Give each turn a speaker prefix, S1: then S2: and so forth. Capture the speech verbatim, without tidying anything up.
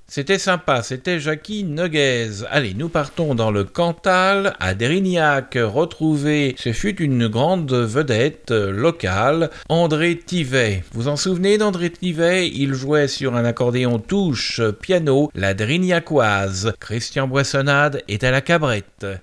S1: C'était sympa, c'était Jacky Noguez. Allez, nous partons dans le Cantal, à Drignac, retrouver, ce fut une grande vedette locale, André Thivet. Vous en souvenez d'André Thivet? Il jouait sur un accordéon touche piano, la Drignacoise. Christian Boissonnade est à la cabrette.